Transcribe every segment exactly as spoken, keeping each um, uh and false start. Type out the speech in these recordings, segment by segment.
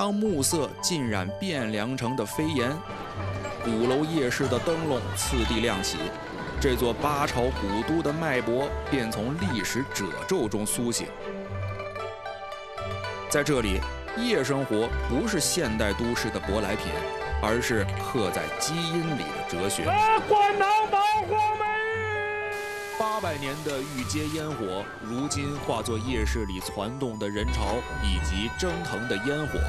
当暮色浸染汴梁城的飞檐，鼓楼夜市的灯笼次第亮起，这座八朝古都的脉搏便从历史褶皱中苏醒。在这里，夜生活不是现代都市的舶来品，而是刻在基因里的哲学。 灌汤包黄梅。 八百年的御街烟火，如今化作夜市里攒动的人潮以及蒸腾的烟火。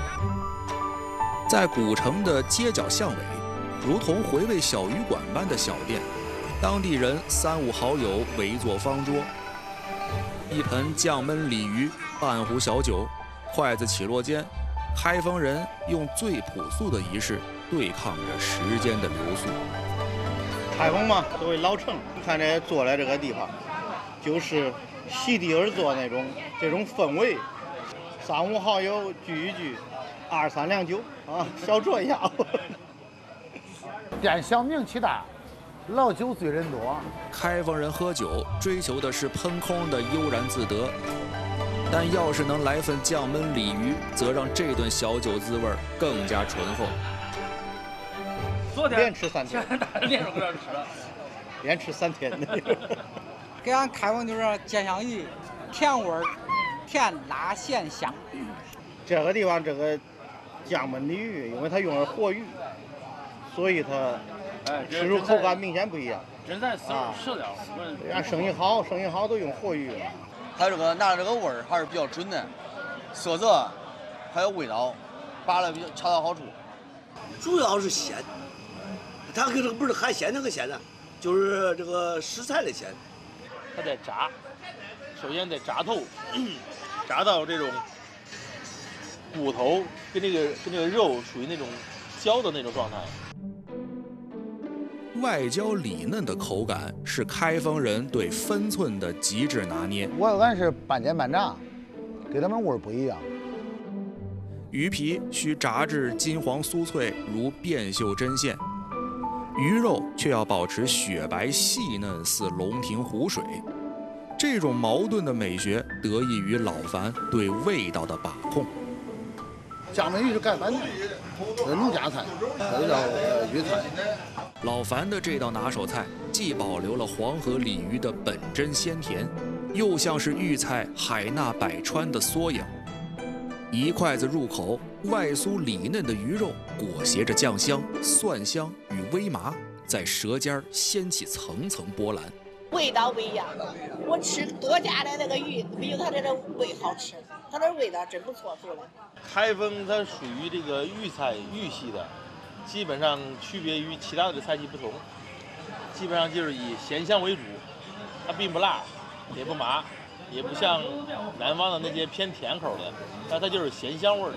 在古城的街角巷尾，如同回味小旅馆般的小店，当地人三五好友围坐方桌，一盆酱焖鲤鱼，半壶小酒，筷子起落间，开封人用最朴素的仪式对抗着时间的流速。 开封嘛，作为老城，看这坐在这个地方，就是席地而坐那种这种氛围。三五好友聚一聚，二三两酒啊，小酌一下。 店小名气大，老酒醉人多。 开封人喝酒追求的是喷空的悠然自得，但要是能来份酱焖鲤鱼，则让这顿小酒滋味更加醇厚。 昨天连吃三天， 连着搁这吃了， 连吃三天的。 给俺开封就是家乡鱼，甜味儿，甜辣咸香。 这个地方这个酱焖鲤鱼，因为它用的是活鱼，所以它吃出口感明显不一样。 真在吃吃了， 俺生意好，生意好都用活鱼。 它这个拿的这个味儿还是比较准的，色泽还有味道，拔了比较恰到好处。 主要是鲜。它跟这个不是海鲜那个鲜呢，就是这个食材的鲜。 它得炸，首先得炸透，炸到这种骨头跟这个跟这个肉属于那种焦的那种状态。 外焦里嫩的口感是开封人对分寸的极致拿捏。 我俺是半煎半炸，跟他们味儿不一样。 鱼皮需炸至金黄酥脆，如变绣针线。鱼肉却要保持雪白细嫩，似龙庭湖水。这种矛盾的美学得益于老樊对味道的把控。 酱焖鱼是盖饭的，是农家菜，这叫粤菜。 老樊的这道拿手菜既保留了黄河鲤鱼的本真鲜甜，又像是豫菜海纳百川的缩影。一筷子入口，外酥里嫩的鱼肉裹挟着酱香、蒜香与微麻，在舌尖掀起层层波澜。 味道不一样，我吃多家的那个鱼，没有它这个味好吃，它的味道真不错，做的。 开封它属于这个豫菜豫系的，基本上区别于其他的菜系不同，基本上就是以咸香为主，它并不辣，也不麻。也不像南方的那些偏甜口的，但它就是咸香味的。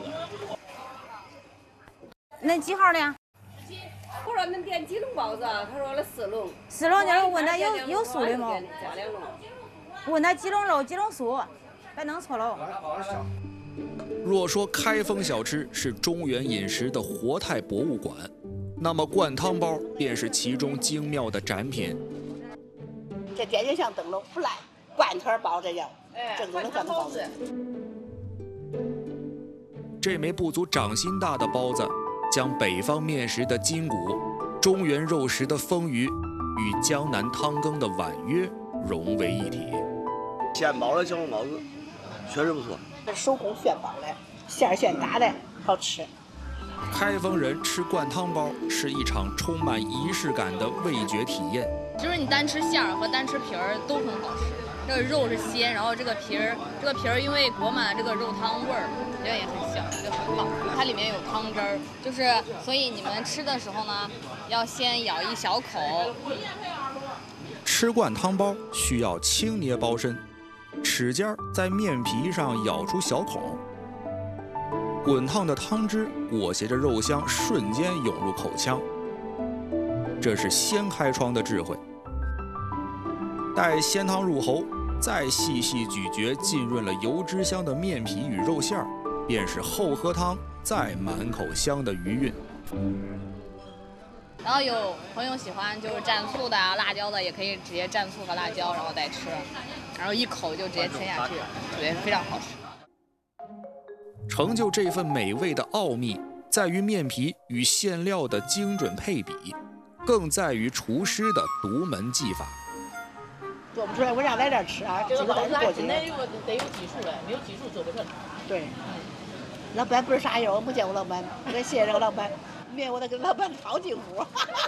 恁几号的？ 我说恁点几笼包子？他说了四笼。 四笼，就是问他有有素的吗？ 加两笼。 问他几笼肉几笼素，别弄错了。 若说开封小吃是中原饮食的活态博物馆，那么灌汤包便是其中精妙的展品。 这点就像灯笼不赖。灌团包这样，正宗的灌汤包子。 这枚不足掌心大的包子，将北方面食的筋骨、中原肉食的丰腴与江南汤羹的婉约融为一体。 现包的小笼包子确实不错， 这手工现包的，馅儿现打的，好吃。 开封人吃灌汤包是一场充满仪式感的味觉体验。 就是你单吃馅儿和单吃皮儿都很好吃。这个肉是鲜，然后这个皮儿，这个皮儿因为裹满了这个肉汤味儿，我觉得也很香，就很好。它里面有汤汁儿，就是所以你们吃的时候呢，要先咬一小口。 吃灌汤包需要轻捏包身，齿尖在面皮上咬出小孔，滚烫的汤汁裹挟着肉香，瞬间涌入口腔。这是先开窗的智慧。待鲜汤入喉，再细细咀嚼浸润了油脂香的面皮与肉馅儿，便是后喝汤，再满口香的余韵。 然后有朋友喜欢就是蘸醋的啊、辣椒的，也可以直接蘸醋和辣椒，然后再吃，然后一口就直接吃下去，对，非常好吃。 成就这份美味的奥秘，在于面皮与馅料的精准配比，更在于厨师的独门技法。 做不出来，我让来这儿吃啊， 这个包子过去真的有得有技术的，没有技术做不成。 对，老板不是啥人，我没见过老板，我谢谢这个老板，面我得跟老板套近乎。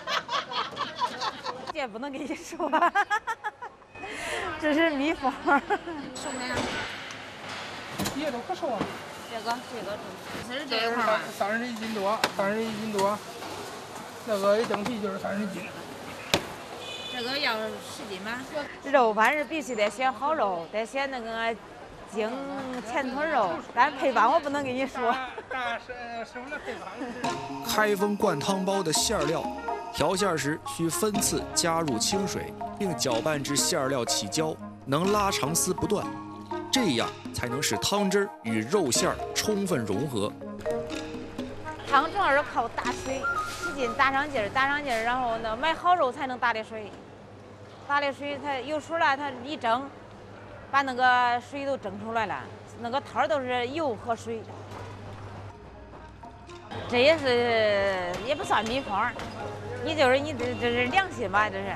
这不能跟你说，这是秘方。 什么呀？ 别都可收了。 这个这个这是这这一块儿， 三十一斤多，三十一斤多。那个一整屉就是三十斤。 这个要十斤吗？ 肉饭是必须得选好肉，得选那个精前腿肉，但是配方我不能跟你说。 开封灌汤包的馅料，调馅时需分次加入清水，并搅拌至馅料起胶，能拉长丝不断，这样才能使汤汁与肉馅充分融合。 汤主要是靠打水，使劲打上劲儿，打上劲儿，然后呢，买好肉才能打的水，打的水它有水了，它一蒸，把那个水都蒸出来了，那个汤都是油和水。这也是也不算秘方，你就是你这这是良心吧，这是。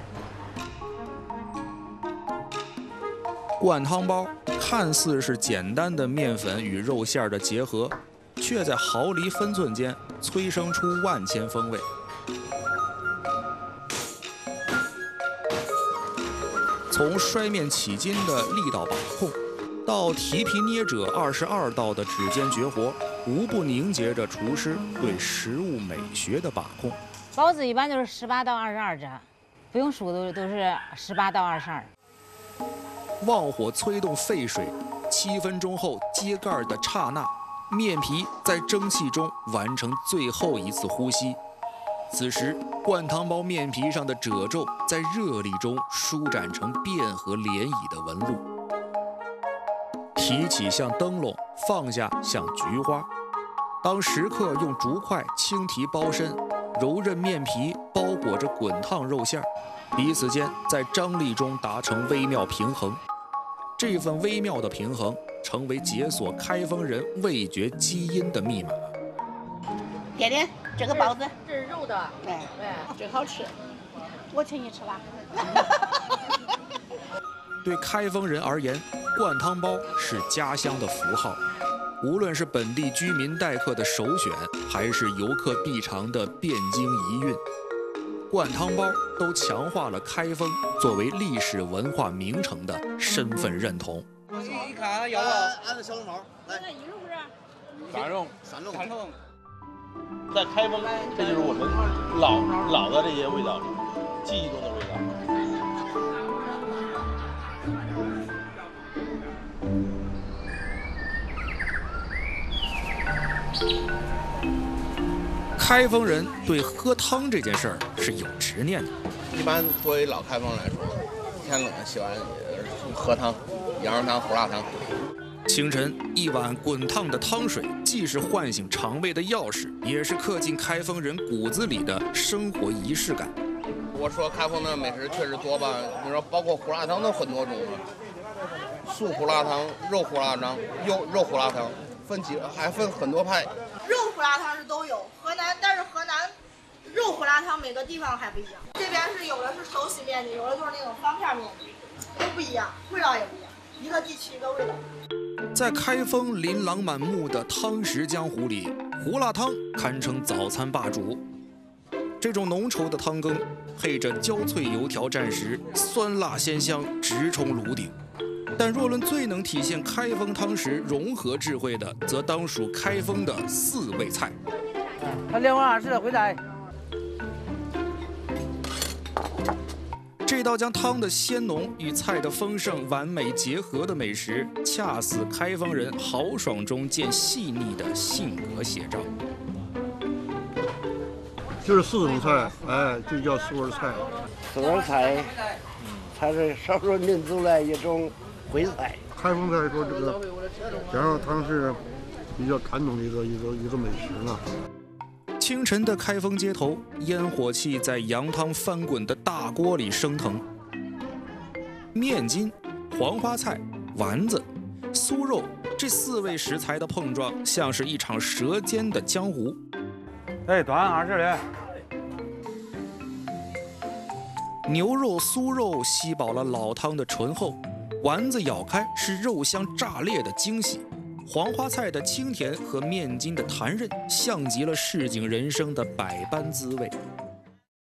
灌汤包看似是简单的面粉与肉馅的结合，却在毫厘分寸间催生出万千风味。从摔面起筋的力道把控，到提皮捏褶二十二道的指尖绝活，无不凝结着厨师对食物美学的把控。 包子一般就是十八到二十二折，不用数都都是十八到二十二。 旺火催动沸水，七分钟后揭盖的刹那，面皮在蒸汽中完成最后一次呼吸。此时，灌汤包面皮上的褶皱在热力中舒展成变和涟漪的纹路。提起像灯笼，放下像菊花。当食客用竹筷轻提包身，柔韧面皮包裹着滚烫肉馅，彼此间在张力中达成微妙平衡。这份微妙的平衡，成为解锁开封人味觉基因的密码。 点点这个包子， 这是肉的， 哎哎， 真好吃，我请你吃吧。 对开封人而言，灌汤包是家乡的符号，无论是本地居民待客的首选，还是游客必尝的汴京遗韵，灌汤包都强化了开封作为历史文化名城的身份认同。 你看要不要按照小笼包来？ 一肉不是？ 三肉， 三肉， 三肉。 在开封，这就是我们老老的这些味道，记忆中的味道。 开封人对喝汤这件事儿是有执念的。 一般作为老开封来说，天冷喜欢喝汤，羊肉汤、胡辣汤。 清晨一碗滚烫的汤水，既是唤醒肠胃的钥匙，也是刻进开封人骨子里的生活仪式感。 我说开封的美食确实多吧，你说包括胡辣汤都很多种，素胡辣汤、肉胡辣汤、肉肉胡辣汤，分几还分很多派。 肉胡辣汤是都有，河南但是河南肉胡辣汤每个地方还不一样，这边是有的是手洗面的，有的就是那种方片面的，都不一样，味道也不一样，一个地区一个味道。 在开封琳琅满目的汤食江湖里，胡辣汤堪称早餐霸主。这种浓稠的汤羹配着焦脆油条蘸食，酸辣鲜香，直冲炉顶。但若论最能体现开封汤食融合智慧的，则当属开封的四味菜。 他两碗二十的回来。 这道将汤的鲜浓与菜的丰盛完美结合的美食，恰似开封人豪爽中见细腻的性格写照。 就是四种菜，哎，就叫四味菜。 四味菜，它是少数民族的一种徽菜。 开封菜说这个羊肉汤是比较传统的一个一个一个美食呢。 清晨的开封街头，烟火气在羊汤翻滚的大锅里升腾。面筋、黄花菜、丸子、酥肉这四味食材的碰撞，像是一场舌尖的江湖。 哎，端二十的。 牛肉、酥肉吸饱了老汤的醇厚，丸子咬开是肉香炸裂的惊喜，黄花菜的清甜和面筋的弹韧，像极了市井人生的百般滋味。